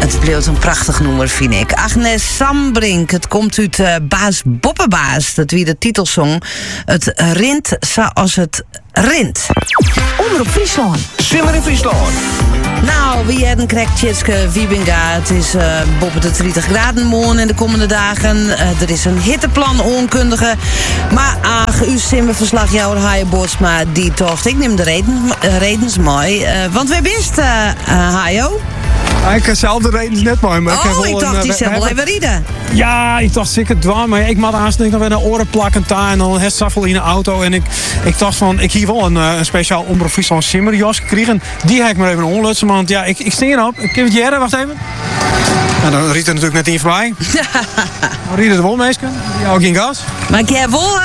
Het bleef een prachtig nummer, vind ik. Agnes Sambrink, het komt uit Baas Boppenbaas. Dat wie de titelsong. Het rint zoals het rint. Omroep Friesland. Simmer in Friesland. Nou, wie hebben krijgt Tjitske Wiebinga. Het is boven de 30 graden morgen in de komende dagen. Er is een hitteplan onkundige. Maar uw simmerverslagjouwer Haaie Boortsma, die tocht. Ik neem de redens mooi. Want wie bist, Haaio? Ik heb zelf de redens net mooi. Maar ik dacht die zelf wel even rieden. Ja, ik dacht zeker dwaan. Maar ik moet aanstekenen weer naar oren plakken daar. En dan saffel in een auto. En ik dacht van, ik hier wel een speciaal Omroep Friesland simmerjas gekregen. Die heb ik maar even onlutsen. Want ja, ik steen erop. Ik heb het jaren, wacht even. Nou, dan riet er natuurlijk net in voorbij. Dan rieden er wel meesken. Ja, ook geen gas. Maar ik heb wel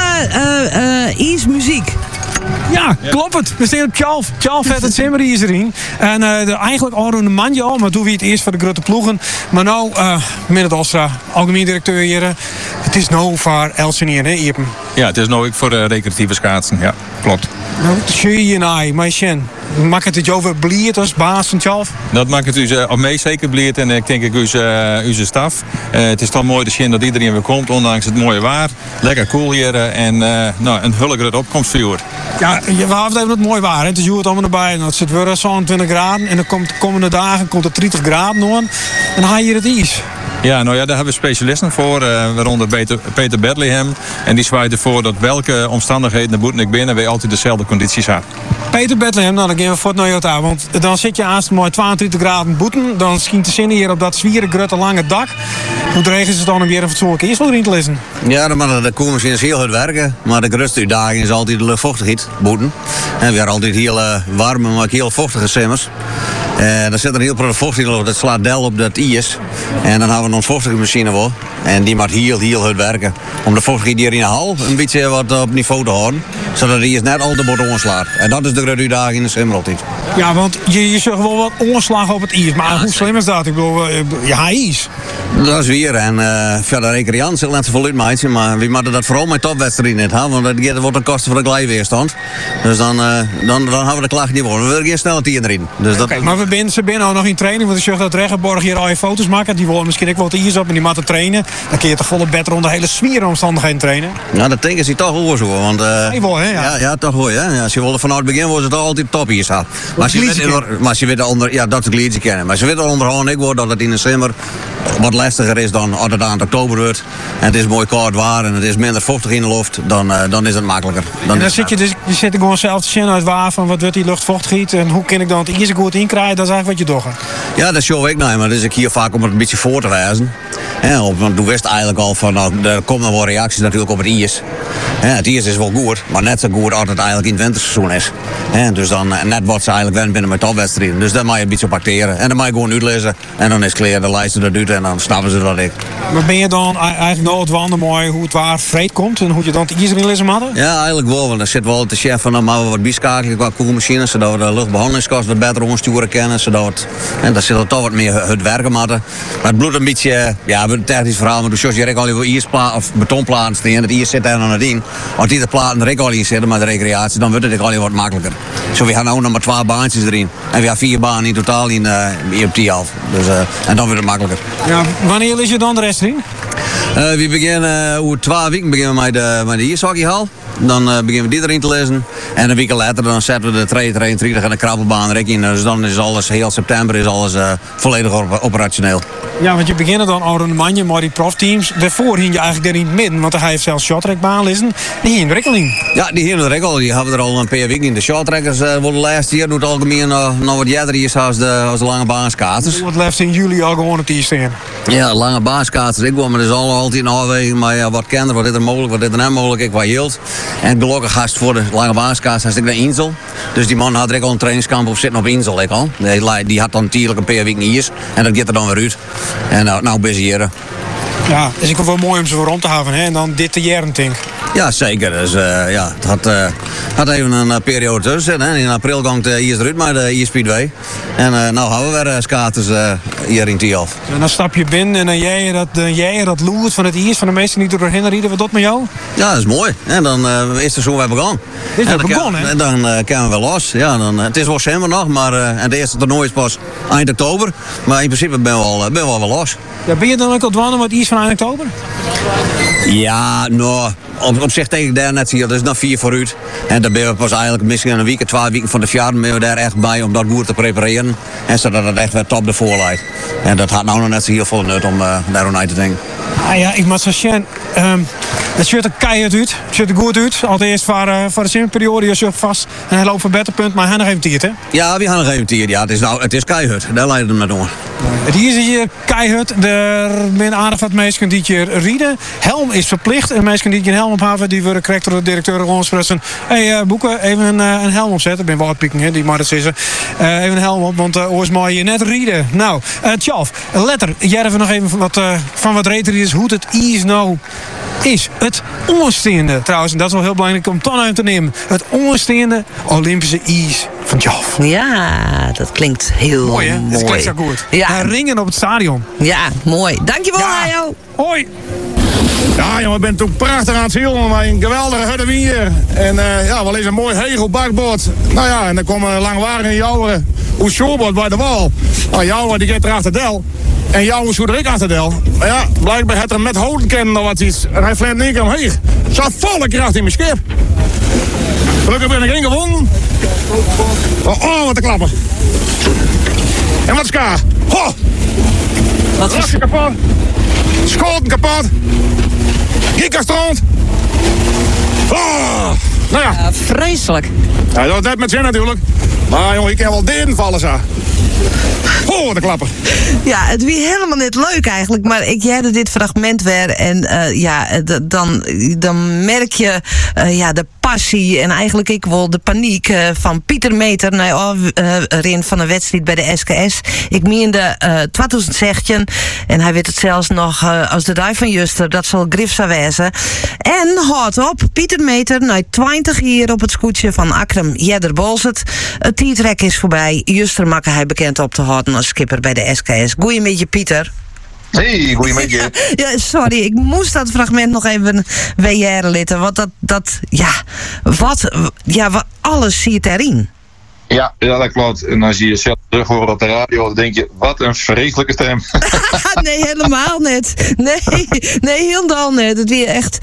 iets muziek. Ja, klopt het. We staan op Tjalf. Tjalf heeft het simmer is erin. En eigenlijk al een mandje al, maar toen wie het eerst voor de grote ploegen. Maar nou, Minnet Ostra, algemeen directeur hier. Het is nou voor Elsenier, hè, Iepen? Ja, het is nou ook voor de recreatieve schaatsen. Ja, klopt. Nou, zie je nou, maar Sjen. Maakt het je over bliert als baas van Tjalf? Dat maakt het u op mij zeker bliert en ik denk ik uw staf. Het is toch mooi te zien dat iedereen weer komt, ondanks het mooie waar. Lekker cool hier en nou, een hullige opkomst voor. Ja, we hadden even het mooi waar. Hè. Het is het allemaal erbij. Het zit weer 20 graden en dan komt de komende dagen komt 30 graden aan. En dan ga je hier het ijs. Ja, nou ja, daar hebben we specialisten voor, waaronder Peter Bethlehem. En die zwaait ervoor dat welke omstandigheden de boeten ik binnen, wij altijd dezelfde condities hebben. Peter Bethlehem, nou dan gaan we voor het Toyota. Want dan zit je aan mooi 22 graden boeten. Dan schijnt de zin hier op dat zwieren grote lange dak. Hoe regen ze dan om weer een fatsoenlijke ijs erin te lezen? Ja, de koelmachine is heel hard werken. Maar de grootste uitdaging is altijd de luchtvochtigheid, boeten. En we hebben altijd heel warme, maar ook heel vochtige simmers. Er zit een heel grote vochtigheid op, dat slaat del op dat ijs. En dan hebben we een vochtige machine wel. En die moet heel hard werken. Om de vochtigheid hier in de hal een beetje wat op niveau te houden. Zodat de ijs net al de bord omslaat. En dat is de grote uitdaging in de simmer altijd. Ja, want je zegt wel wat omslag op het ijs. Maar hoe slim is dat? Ik bedoel, ja, ijs. Dat is weer. En voor de recreant zal net zoveel uitmaken. Maar we moeten dat vooral met topwedstrijden niet hebben. Want dat wordt een kosten voor de glijweerstand. Dus dan hebben we de klacht niet worden. We willen geen snelle tien erin. Dus dat... Maar ze binnen ook nog in training. Want ik zeg dat Regenborg hier al je foto's maken. Die willen misschien ook wel ijs op en die moeten trainen. Dan kun je toch volle bed rond de hele sfeer omstandigheden trainen. Ja, dat denken ze toch wel zo. Want, wel, hè? Ja. Ja, toch wel. Hè? Ja, ze willen vanaf het begin worden het altijd top hier staan. Maar ze willen onder, ja, dat ze gliedje kennen. Maar ze willen onderhand ik word dat het in de simmer wat lastiger is dan als het aan het oktober wordt. En het is mooi koud waar en het is minder vochtig in de lucht. Dan is het makkelijker. En dan zit je zit gewoon zelf te zien uit waar van wat wordt die luchtvochtigheid en hoe kan ik dan het ijs goed in krijgen. Dat is eigenlijk wat je doet. Ja, dat show ik nou. Maar dus ik hier vaak om het een beetje voor te wijzen. Want toen wist eigenlijk al van, nou, er komen nog wel reacties natuurlijk op het ijs. Het ijs is wel goed, maar net zo goed als het eigenlijk in het winterseizoen is. Dus dan net wat ze eigenlijk wel binnen met topwedstrijden. Dus daar moet je een beetje op acteren. En dan moet je gewoon uitlezen. En dan is klaar, dan lijsten dat uit en dan snappen ze dat ik. Maar ben je dan eigenlijk nog het wandelen mooi hoe het waar vreed komt en hoe je dan het ijs erin lezen moet? Ja, eigenlijk wel. Want dan zit wel de chef van, dan maken we wat bieskakelen qua koelmachines. Zodat we de luchtbehandelingskosten wat beter omsturen kennen. Zodat en daar zit er toch wat meer het werken moeten. Maar het bloedt een beetje, ja, een technisch verhaal. Maar toen zoals je al wel ijsplaten of betonplaten staan. Het ijs zit daar dan in. Als die de platen er al in zitten met de recreatie, dan wordt het al wat makkelijker. Zo, we gaan nu nog maar 12 baantjes erin. En we hebben 4 banen in totaal op die half. Dus, en dan wordt het makkelijker. Ja, wanneer is je dan de rest erin? We beginnen over 12 weken beginnen we met de ijshockeyhal. Dan beginnen we die erin te lezen. En een week later dan zetten we de 32 en de krabbelbaan erin in. Dus dan is alles, heel september is alles volledig operationeel. Ja, want je begint dan al een manje, maar die profteams. Daarvoor hing je eigenlijk er in het midden, want dan ga je zelfs shorttrackbaan lezen. Die hier in de Rikkeling. Ja, die hier in de Rikkeling, die hebben we er al een paar weken in. De shorttrackers worden de laatste jaar doet algemeen nog wat jeder is als de lange baanskaters. Wat left in juli al gewoon op die staan. Ja, lange baanskaters. Ik wil maar dus altijd een afweging. Maar ja, wat kent er, wat is er mogelijk, wat is er niet mogelijk. Ik wat hield. En gelukkig gast voor de lange baanskaters had ik naar Insel. Dus die man had er al een trainingskamp op zitten op Insel. Die had dan natuurlijk een paar weken hier. En dat gaat er dan weer uit. En nou bezig hier. Ja, dus ik vind het wel mooi om ze voor rond te houden. Hè? En dan dit te jaren, denk ik. Ja, zeker. Dus het had even een periode tussen zitten. Hè. In april ging het eerst eruit met de ISP2. En nou hebben we weer skaters hier in Tialf. En dan stap je binnen en dan jij dat loert van het IS van de meesten die doorheen rijden. Wat dat met jou? Ja, dat is mooi. En dan is het zo weer begonnen. Is het begonnen, hè? En dan kunnen we los. Ja, het is wel december nog, maar en de eerste toernooi is pas eind oktober. Maar in principe ben we wel los. Ja, ben je dan ook al dwan met het IS van eind oktober? Ja, nou, op zich denk ik daar net hier. Dat is nog 4 vooruit. En dan ben we pas eigenlijk misschien een week, 2 weken van de jaar ben we daar echt bij om dat goed te prepareren. En zodat het echt weer top de voorleidt. En dat had nou nog net zo heel veel nut om daarom uit te denken. Ah ja, ik moet zo zeggen, het shirt er keihard uit. Het shirt er goed uit. Allereerst voor de simmerperiode, je zegt vast een hele hoop verbeterpunt, maar hij nog even tiert, hè? Ja, we gaan nog even tiert. Ja, het is keihard. Daar leidt het met om. Het hier is hier keihard. Er zijn aardig wat mensen die je rieden. Helm is verplicht. En mensen die je een helm ophaven, die worden correct door de directeur rondgespressen. Hey, Boeken, even een helm opzetten. Ik ben wel uitpikken, hè, die maar dat is er. Even een helm op, want oors mag je net rieden. Nou, Tjalf, letter. Jij even nog even van wat reterieders, hoe het is nou is. Het onstaande, trouwens, en dat is wel heel belangrijk om ton uit te nemen. Het onstaande Olympische ijs van Tjalf. Ja, dat klinkt heel mooi. Mooi, hè? Dat klinkt zo goed. Ja. En ringen op het stadion. Ja, mooi. Dankjewel, Hajo. Hoi. Ja, jongen, ik ben toen prachtig aan het zien met een geweldige hudde hier. En wel eens een mooi hegelbakbord. Nou ja, en dan komen een langwarige jouwer hoe showboard bij de wal. Nou, jouwer die gaat er achter del. En jouwer zoet er ik achter del. Maar ja, blijkbaar had er met houten kennen of wat iets. En hij vlemt niet omheen. Zat volle kracht in mijn schip. Gelukkig ben ik ingewonnen. Oh, wat een klapper. En wat ska. Ho! Wat Rasje kapot. Schoten kapot. Giekerstrand. Oh! Nou ja. Vreselijk. Ja, dat is net met zin natuurlijk. Maar jongen, ik kan wel deden vallen zo. Oh, wat een klapper. Ja, het was helemaal niet leuk eigenlijk. Maar ik jerde dit fragment weer. En dan merk je de passie en eigenlijk ik wel de paniek van Pieter Meter. Rin van een wedstrijd bij de SKS. Ik meende 2016. En hij weet het zelfs nog als de duif van Juster. Dat zal grif zou wezen. En houd op, Pieter Meter, na 20 jaar op het scootje van Akram Jedder Bolzet. Het tietrek is voorbij. Juster makke hij bekend op te houden als skipper bij de SKS. Goeiemiddag, Pieter. Hey, goeiemiddag. Ja, sorry, ik moest dat fragment nog even WR litten. Want wat alles ziet erin. Ja, dat klopt. En als je jezelf terug hoort op de radio, dan denk je, wat een vreselijke stem. Nee, helemaal niet. Nee, helemaal niet. Het weer echt,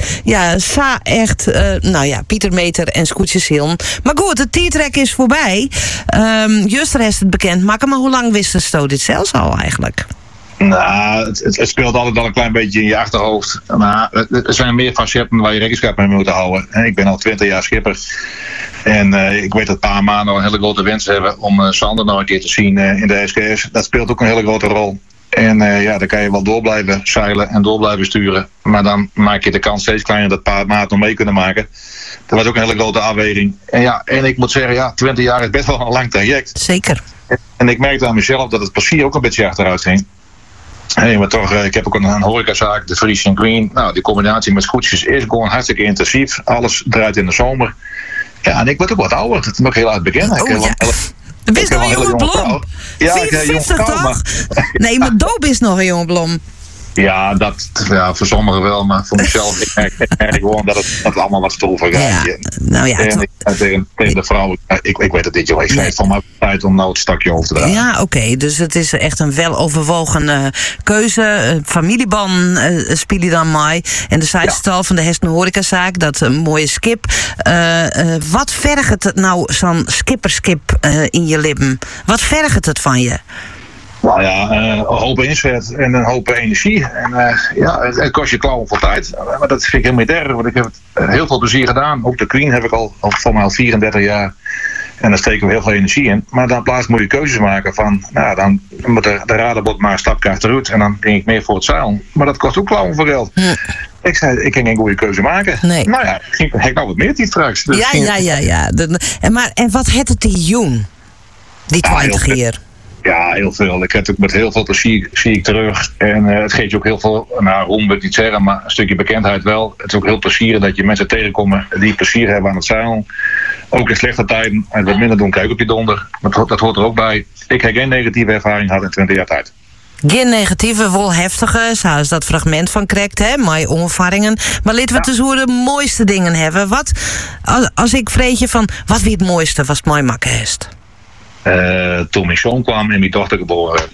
Pieter Meter en Scootjes Hilm. Maar goed, het tietrek is voorbij. Juster heeft het bekend maken, maar hoe lang wist de dit zelfs al eigenlijk? Nou, het speelt altijd al een klein beetje in je achterhoofd. Maar er zijn meer facetten waar je rekenschap mee moet houden. En ik ben al 20 jaar schipper. En ik weet dat een paar maanden een hele grote wens hebben om Sander nog een keer te zien in de SKS. Dat speelt ook een hele grote rol. En dan kan je wel door blijven zeilen en door blijven sturen. Maar dan maak je de kans steeds kleiner dat paar maat nog mee kunnen maken. Dat was ook een hele grote afweging. En ik moet zeggen, 20 jaar is best wel een lang traject. Zeker. En ik merkte aan mezelf dat het plezier ook een beetje achteruit ging. Maar toch, ik heb ook een horecazaak, de Fries & Queen. Nou, die combinatie met scootjes is gewoon hartstikke intensief. Alles draait in de zomer. Ja, en ik word ook wat ouder. Dat mag heel uit beginnen. Bist nog een jonge blom? Ja, 54 toch? Nee, maar Doop is nog een jonge blom. Ja, voor sommigen wel, maar voor mezelf ik merk gewoon dat het allemaal wat stover gaat. Tegen de vrouw, ik weet het dit, joh. Ik zei het van mijn tijd om nou het stakje over te dragen. Ja, oké. Dus het is echt een weloverwogen keuze. Familieban speel je dan mee. En de zijstal van de Hesten Horecazaak, dat mooie skip. Wat vergt het nou zo'n skipperskip in je lippen? Wat vergt het van je? Nou ja, een hoop inzet en een hoop energie. En het kost je klauwen voor tijd. Maar dat vind ik helemaal niet erg, want ik heb het heel veel plezier gedaan. Ook de Queen heb ik al voor mij al 34 jaar. En daar steken we heel veel energie in. Maar dan plaats moet je keuzes maken van, dan moet de raderbot maar een stapje achteruit. En dan denk ik meer voor het zeilen. Maar dat kost ook klauwen voor geld. Ja. Ik zei, ik kan geen goede keuze maken. Nee. Nou ja, ik heb nou wat meer tijd straks. Dus ja. En wat had het die jong? Die 20 jaar? Ja, heel veel. Ik heb het ook met heel veel plezier zie ik terug. En het geeft je ook heel veel, roem wil ik niet zeggen, maar een stukje bekendheid wel. Het is ook heel plezierig dat je mensen tegenkomt die plezier hebben aan het zeilen. Ook in slechte tijden en wat minder doen, kijk op je donder. Dat hoort er ook bij. Ik heb geen negatieve ervaring gehad in 20 jaar tijd. Geen negatieve, wel heftige, zoals dat fragment van Krekt, hè, mijn onvaringen. Maar laten we dus hoe de mooiste dingen hebben. Wat, als ik vreet je van, wat wie het mooiste was mooi makken heeft? Toen mijn zoon kwam en mijn dochter geboren werd.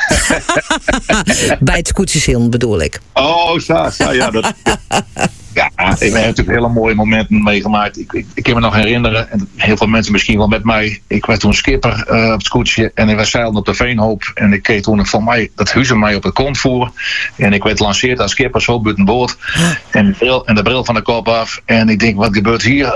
Bij het scootjeszillen bedoel ik. Oh, ja. Ja, ik heb natuurlijk hele mooie momenten meegemaakt. Ik kan me nog herinneren, en heel veel mensen misschien wel met mij. Ik was toen skipper op het scootje en we zeilden op de Veenhoop. En ik keek toen van mij dat huizen mij op het kont voer. En ik werd gelanceerd als skipper zo buiten boord. En de bril van de kop af. En ik denk, wat gebeurt hier?